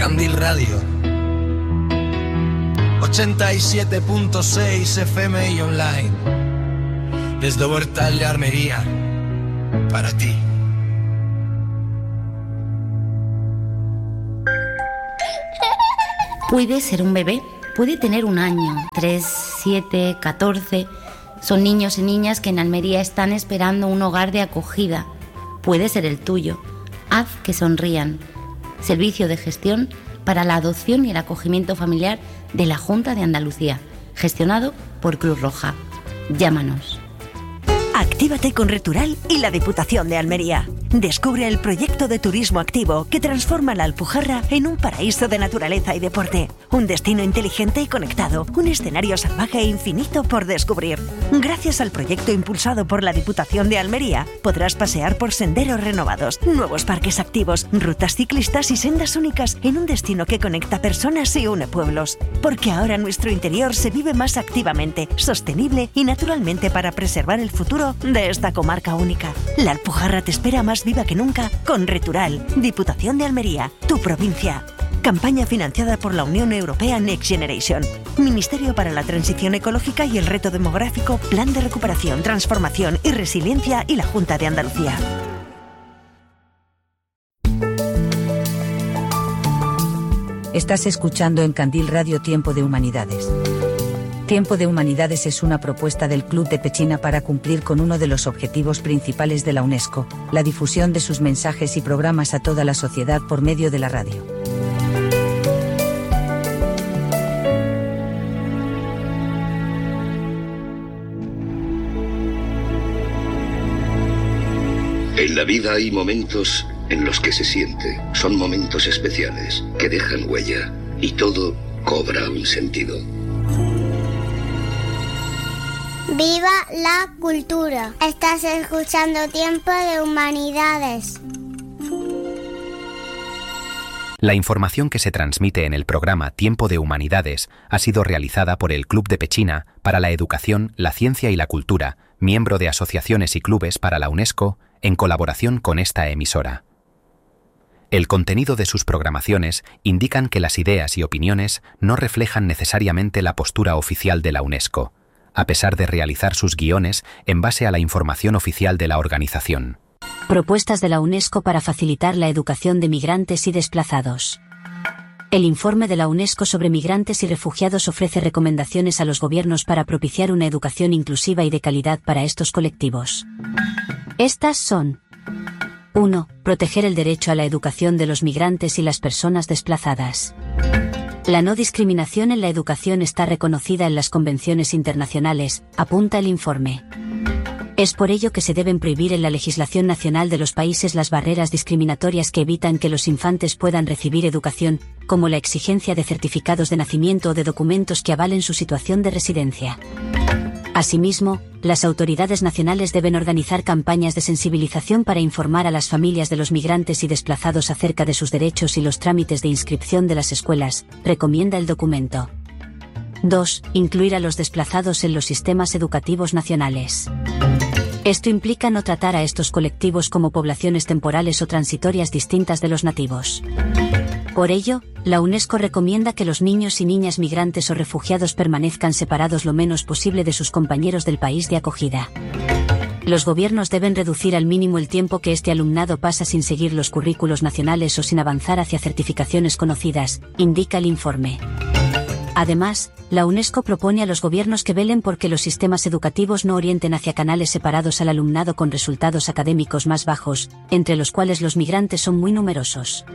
Candil Radio 87.6 FM y online desde Huertal de Armería para ti. Puede ser un bebé, puede tener 1 año, 3, 7, 14. Son niños y niñas que en Almería están esperando un hogar de acogida. Puede ser el tuyo. Haz que sonrían. Servicio de gestión para la adopción y el acogimiento familiar de la Junta de Andalucía, gestionado por Cruz Roja. Llámanos. Actívate con Retural y la Diputación de Almería. Descubre el proyecto de turismo activo que transforma la Alpujarra en un paraíso de naturaleza y deporte. Un destino inteligente y conectado. Un escenario salvaje e infinito por descubrir. Gracias al proyecto impulsado por la Diputación de Almería, podrás pasear por senderos renovados, nuevos parques activos, rutas ciclistas y sendas únicas en un destino que conecta personas y une pueblos. Porque ahora nuestro interior se vive más activamente, sostenible y naturalmente para preservar el futuro de esta comarca única. La Alpujarra te espera más viva que nunca con Retural, Diputación de Almería, tu provincia. Campaña financiada por la Unión Europea Next Generation, Ministerio para la Transición Ecológica y el Reto Demográfico, Plan de Recuperación, Transformación y Resiliencia y la Junta de Andalucía. Estás escuchando en Candil Radio Tiempo de Humanidades. Tiempo de Humanidades es una propuesta del Club de Pechina para cumplir con uno de los objetivos principales de la UNESCO, la difusión de sus mensajes y programas a toda la sociedad por medio de la radio. En la vida hay momentos en los que se siente. Son momentos especiales que dejan huella y todo cobra un sentido. ¡Viva la cultura! Estás escuchando Tiempo de Humanidades. La información que se transmite en el programa Tiempo de Humanidades ha sido realizada por el Club de Pechina para la Educación, la Ciencia y la Cultura, miembro de asociaciones y clubes para la UNESCO, en colaboración con esta emisora. El contenido de sus programaciones indican que las ideas y opiniones no reflejan necesariamente la postura oficial de la UNESCO, a pesar de realizar sus guiones en base a la información oficial de la organización. Propuestas de la UNESCO para facilitar la educación de migrantes y desplazados. El informe de la UNESCO sobre migrantes y refugiados ofrece recomendaciones a los gobiernos para propiciar una educación inclusiva y de calidad para estos colectivos. Estas son: 1. Proteger el derecho a la educación de los migrantes y las personas desplazadas. La no discriminación en la educación está reconocida en las convenciones internacionales, apunta el informe. Es por ello que se deben prohibir en la legislación nacional de los países las barreras discriminatorias que evitan que los infantes puedan recibir educación, como la exigencia de certificados de nacimiento o de documentos que avalen su situación de residencia. Asimismo, las autoridades nacionales deben organizar campañas de sensibilización para informar a las familias de los migrantes y desplazados acerca de sus derechos y los trámites de inscripción de las escuelas, recomienda el documento. 2. Incluir a los desplazados en los sistemas educativos nacionales. Esto implica no tratar a estos colectivos como poblaciones temporales o transitorias distintas de los nativos. Por ello, la UNESCO recomienda que los niños y niñas migrantes o refugiados permanezcan separados lo menos posible de sus compañeros del país de acogida. Los gobiernos deben reducir al mínimo el tiempo que este alumnado pasa sin seguir los currículos nacionales o sin avanzar hacia certificaciones conocidas, indica el informe. Además, la UNESCO propone a los gobiernos que velen por que los sistemas educativos no orienten hacia canales separados al alumnado con resultados académicos más bajos, entre los cuales los migrantes son muy numerosos.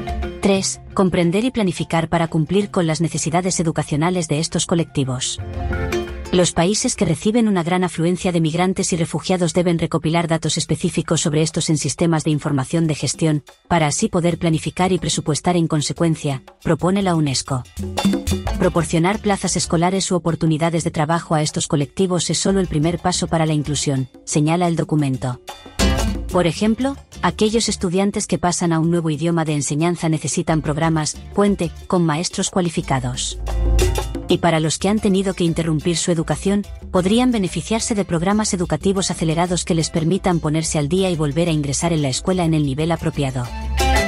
3. Comprender y planificar para cumplir con las necesidades educacionales de estos colectivos. Los países que reciben una gran afluencia de migrantes y refugiados deben recopilar datos específicos sobre estos en sistemas de información de gestión, para así poder planificar y presupuestar en consecuencia, propone la UNESCO. Proporcionar plazas escolares u oportunidades de trabajo a estos colectivos es solo el primer paso para la inclusión, señala el documento. Por ejemplo, aquellos estudiantes que pasan a un nuevo idioma de enseñanza necesitan programas puente con maestros cualificados. Y para los que han tenido que interrumpir su educación, podrían beneficiarse de programas educativos acelerados que les permitan ponerse al día y volver a ingresar en la escuela en el nivel apropiado.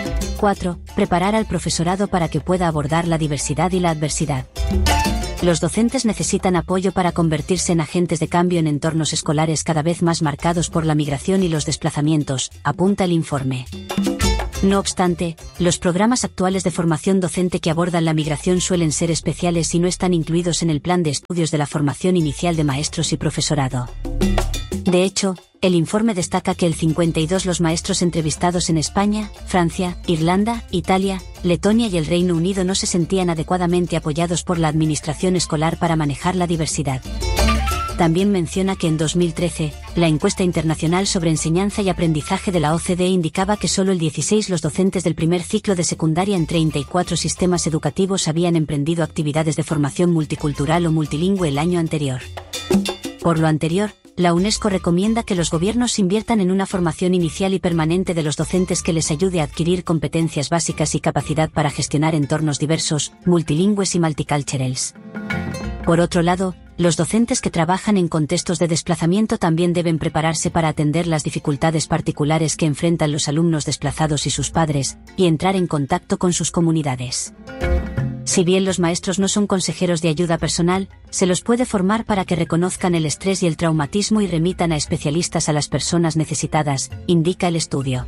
4. Preparar al profesorado para que pueda abordar la diversidad y la adversidad. Los docentes necesitan apoyo para convertirse en agentes de cambio en entornos escolares cada vez más marcados por la migración y los desplazamientos, apunta el informe. No obstante, los programas actuales de formación docente que abordan la migración suelen ser especiales y no están incluidos en el plan de estudios de la formación inicial de maestros y profesorado. De hecho, el informe destaca que el 52% los maestros entrevistados en España, Francia, Irlanda, Italia, Letonia y el Reino Unido no se sentían adecuadamente apoyados por la administración escolar para manejar la diversidad. También menciona que en 2013, la encuesta internacional sobre enseñanza y aprendizaje de la OCDE indicaba que solo el 16% los docentes del primer ciclo de secundaria en 34 sistemas educativos habían emprendido actividades de formación multicultural o multilingüe el año anterior. Por lo anterior, la UNESCO recomienda que los gobiernos inviertan en una formación inicial y permanente de los docentes que les ayude a adquirir competencias básicas y capacidad para gestionar entornos diversos, multilingües y multiculturals. Por otro lado, los docentes que trabajan en contextos de desplazamiento también deben prepararse para atender las dificultades particulares que enfrentan los alumnos desplazados y sus padres, y entrar en contacto con sus comunidades. Si bien los maestros no son consejeros de ayuda personal, se los puede formar para que reconozcan el estrés y el traumatismo y remitan a especialistas a las personas necesitadas, indica el estudio.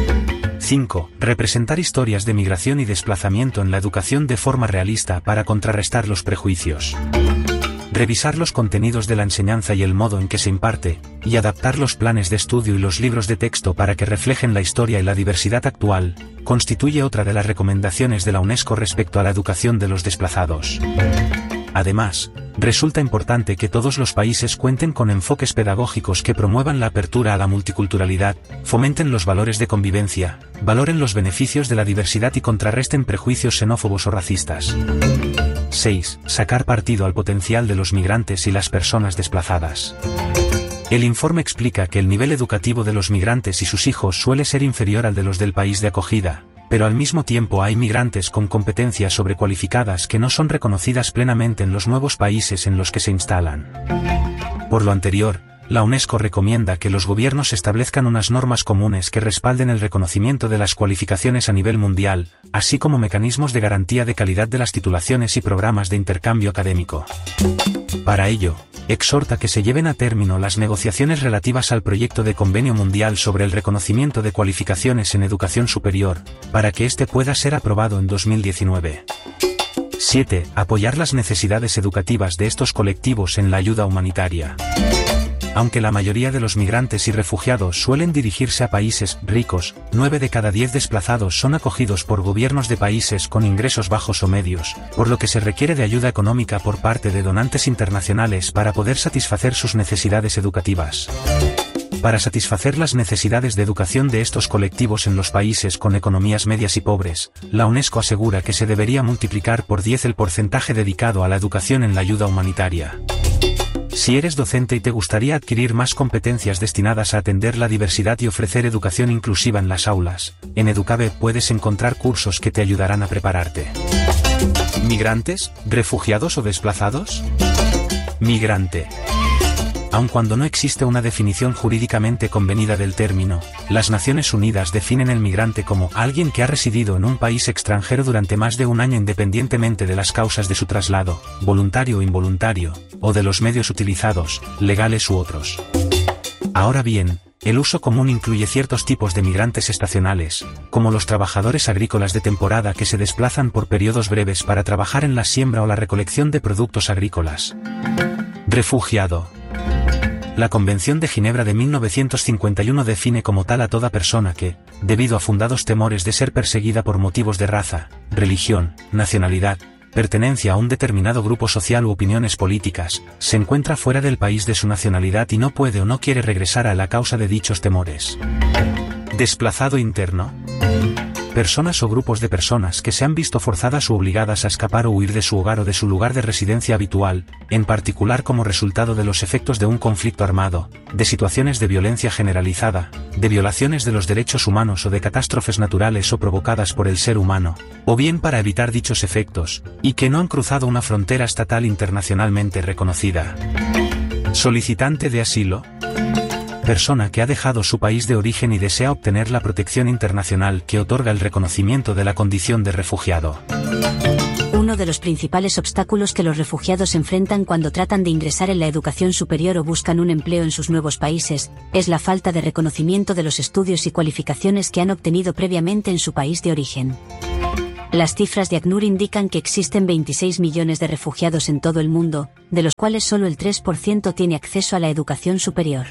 5. Representar historias de migración y desplazamiento en la educación de forma realista para contrarrestar los prejuicios. Revisar los contenidos de la enseñanza y el modo en que se imparte, y adaptar los planes de estudio y los libros de texto para que reflejen la historia y la diversidad actual, constituye otra de las recomendaciones de la UNESCO respecto a la educación de los desplazados. Además, resulta importante que todos los países cuenten con enfoques pedagógicos que promuevan la apertura a la multiculturalidad, fomenten los valores de convivencia, valoren los beneficios de la diversidad y contrarresten prejuicios xenófobos o racistas. 6. Sacar partido al potencial de los migrantes y las personas desplazadas. El informe explica que el nivel educativo de los migrantes y sus hijos suele ser inferior al de los del país de acogida, pero al mismo tiempo hay migrantes con competencias sobrecualificadas que no son reconocidas plenamente en los nuevos países en los que se instalan. Por lo anterior, la UNESCO recomienda que los gobiernos establezcan unas normas comunes que respalden el reconocimiento de las cualificaciones a nivel mundial, así como mecanismos de garantía de calidad de las titulaciones y programas de intercambio académico. Para ello, exhorta que se lleven a término las negociaciones relativas al proyecto de Convenio Mundial sobre el reconocimiento de cualificaciones en educación superior, para que éste pueda ser aprobado en 2019. 7. Apoyar las necesidades educativas de estos colectivos en la ayuda humanitaria. Aunque la mayoría de los migrantes y refugiados suelen dirigirse a países ricos, 9 de cada 10 desplazados son acogidos por gobiernos de países con ingresos bajos o medios, por lo que se requiere de ayuda económica por parte de donantes internacionales para poder satisfacer sus necesidades educativas. Para satisfacer las necesidades de educación de estos colectivos en los países con economías medias y pobres, la UNESCO asegura que se debería multiplicar por 10 el porcentaje dedicado a la educación en la ayuda humanitaria. Si eres docente y te gustaría adquirir más competencias destinadas a atender la diversidad y ofrecer educación inclusiva en las aulas, en Educabe puedes encontrar cursos que te ayudarán a prepararte. ¿Migrantes, refugiados o desplazados? Migrante. Aun cuando no existe una definición jurídicamente convenida del término, las Naciones Unidas definen el migrante como alguien que ha residido en un país extranjero durante más de un año independientemente de las causas de su traslado, voluntario o involuntario, o de los medios utilizados, legales u otros. Ahora bien, el uso común incluye ciertos tipos de migrantes estacionales, como los trabajadores agrícolas de temporada que se desplazan por periodos breves para trabajar en la siembra o la recolección de productos agrícolas. Refugiado. La Convención de Ginebra de 1951 define como tal a toda persona que, debido a fundados temores de ser perseguida por motivos de raza, religión, nacionalidad, pertenencia a un determinado grupo social u opiniones políticas, se encuentra fuera del país de su nacionalidad y no puede o no quiere regresar a la causa de dichos temores. Desplazado interno. Personas o grupos de personas que se han visto forzadas o obligadas a escapar o huir de su hogar o de su lugar de residencia habitual, en particular como resultado de los efectos de un conflicto armado, de situaciones de violencia generalizada, de violaciones de los derechos humanos o de catástrofes naturales o provocadas por el ser humano, o bien para evitar dichos efectos, y que no han cruzado una frontera estatal internacionalmente reconocida. Solicitante de asilo. persona que ha dejado su país de origen y desea obtener la protección internacional que otorga el reconocimiento de la condición de refugiado. Uno de los principales obstáculos que los refugiados enfrentan cuando tratan de ingresar en la educación superior o buscan un empleo en sus nuevos países, es la falta de reconocimiento de los estudios y cualificaciones que han obtenido previamente en su país de origen. Las cifras de ACNUR indican que existen 26 millones de refugiados en todo el mundo, de los cuales solo el 3% tiene acceso a la educación superior.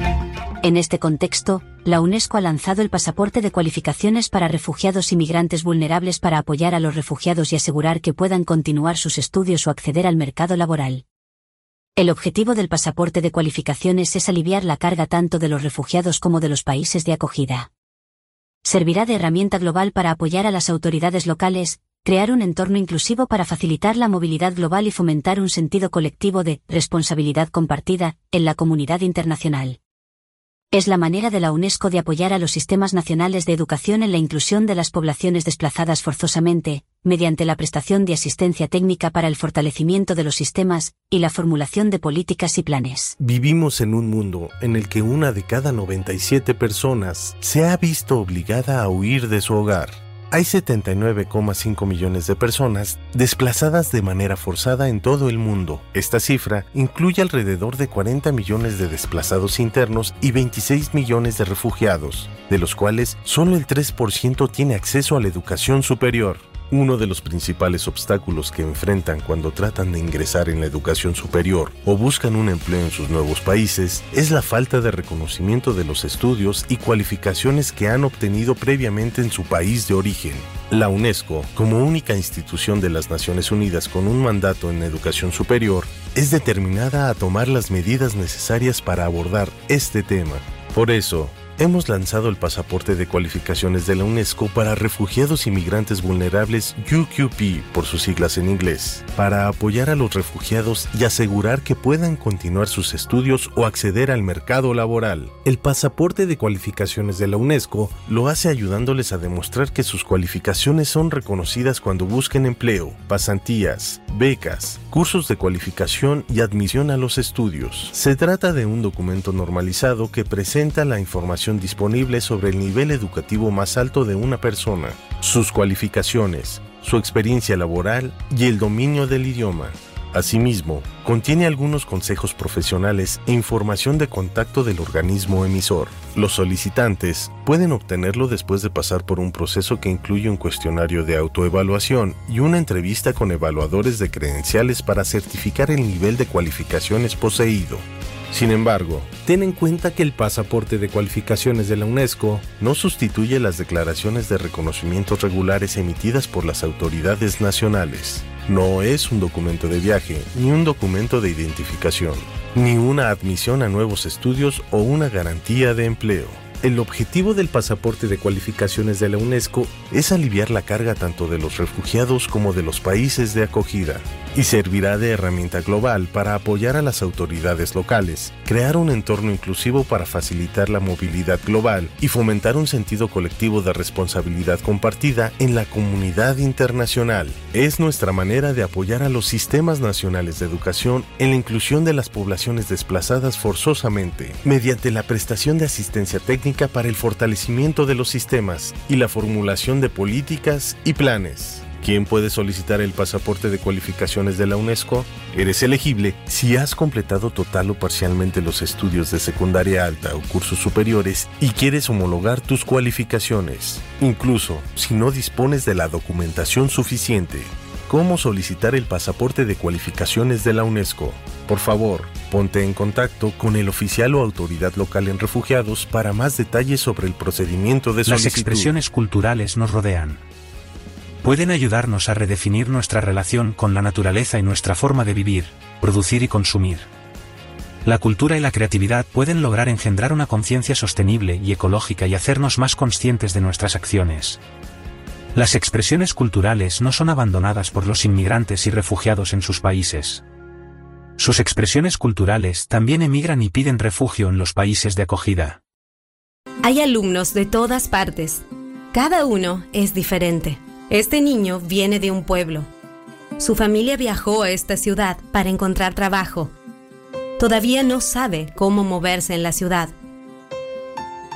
En este contexto, la UNESCO ha lanzado el pasaporte de cualificaciones para refugiados y migrantes vulnerables para apoyar a los refugiados y asegurar que puedan continuar sus estudios o acceder al mercado laboral. El objetivo del pasaporte de cualificaciones es aliviar la carga tanto de los refugiados como de los países de acogida. Servirá de herramienta global para apoyar a las autoridades locales, crear un entorno inclusivo para facilitar la movilidad global y fomentar un sentido colectivo de responsabilidad compartida en la comunidad internacional. Es la manera de la UNESCO de apoyar a los sistemas nacionales de educación en la inclusión de las poblaciones desplazadas forzosamente, mediante la prestación de asistencia técnica para el fortalecimiento de los sistemas y la formulación de políticas y planes. Vivimos en un mundo en el que 1 de cada 97 personas se ha visto obligada a huir de su hogar. Hay 79,5 millones de personas desplazadas de manera forzada en todo el mundo. Esta cifra incluye alrededor de 40 millones de desplazados internos y 26 millones de refugiados, de los cuales solo el 3% tiene acceso a la educación superior. Uno de los principales obstáculos que enfrentan cuando tratan de ingresar en la educación superior o buscan un empleo en sus nuevos países es la falta de reconocimiento de los estudios y cualificaciones que han obtenido previamente en su país de origen. La UNESCO, como única institución de las Naciones Unidas con un mandato en educación superior, es determinada a tomar las medidas necesarias para abordar este tema. Por eso, hemos lanzado el pasaporte de cualificaciones de la UNESCO para refugiados y migrantes vulnerables UQP por sus siglas en inglés, para apoyar a los refugiados y asegurar que puedan continuar sus estudios o acceder al mercado laboral. El pasaporte de cualificaciones de la UNESCO lo hace ayudándoles a demostrar que sus cualificaciones son reconocidas cuando busquen empleo, pasantías, becas, cursos de cualificación y admisión a los estudios. Se trata de un documento normalizado que presenta la información disponible sobre el nivel educativo más alto de una persona, sus cualificaciones, su experiencia laboral y el dominio del idioma. Asimismo, contiene algunos consejos profesionales e información de contacto del organismo emisor. Los solicitantes pueden obtenerlo después de pasar por un proceso que incluye un cuestionario de autoevaluación y una entrevista con evaluadores de credenciales para certificar el nivel de cualificaciones poseído. Sin embargo, ten en cuenta que el pasaporte de cualificaciones de la UNESCO no sustituye las declaraciones de reconocimientos regulares emitidas por las autoridades nacionales. No es un documento de viaje, ni un documento de identificación, ni una admisión a nuevos estudios o una garantía de empleo. El objetivo del pasaporte de cualificaciones de la UNESCO es aliviar la carga tanto de los refugiados como de los países de acogida, y servirá de herramienta global para apoyar a las autoridades locales, crear un entorno inclusivo para facilitar la movilidad global y fomentar un sentido colectivo de responsabilidad compartida en la comunidad internacional. Es nuestra manera de apoyar a los sistemas nacionales de educación en la inclusión de las poblaciones desplazadas forzosamente, mediante la prestación de asistencia técnica para el fortalecimiento de los sistemas y la formulación de políticas y planes. ¿Quién puede solicitar el pasaporte de cualificaciones de la UNESCO? Eres elegible si has completado total o parcialmente los estudios de secundaria alta o cursos superiores y quieres homologar tus cualificaciones, incluso si no dispones de la documentación suficiente. ¿Cómo solicitar el pasaporte de cualificaciones de la UNESCO? Por favor, ponte en contacto con el oficial o autoridad local en refugiados para más detalles sobre el procedimiento de solicitud. Las expresiones culturales nos rodean. Pueden ayudarnos a redefinir nuestra relación con la naturaleza y nuestra forma de vivir, producir y consumir. La cultura y la creatividad pueden lograr engendrar una conciencia sostenible y ecológica y hacernos más conscientes de nuestras acciones. Las expresiones culturales no son abandonadas por los inmigrantes y refugiados en sus países. Sus expresiones culturales también emigran y piden refugio en los países de acogida. Hay alumnos de todas partes. Cada uno es diferente. Este niño viene de un pueblo. Su familia viajó a esta ciudad para encontrar trabajo. Todavía no sabe cómo moverse en la ciudad.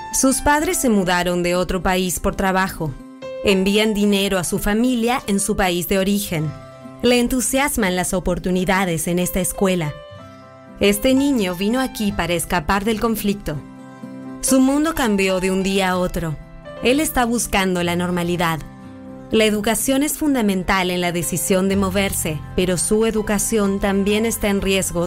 Sus padres se mudaron de otro país por trabajo. Envían dinero a su familia en su país de origen. Le entusiasman las oportunidades en esta escuela. Este niño vino aquí para escapar del conflicto. Su mundo cambió de un día a otro. Él está buscando la normalidad. La educación es fundamental en la decisión de moverse, pero su educación también está en riesgo